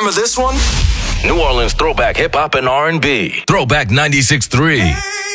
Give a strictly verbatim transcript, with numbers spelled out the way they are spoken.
Remember this one? New Orleans throwback hip hop and R and B. Throwback ninety-six point three.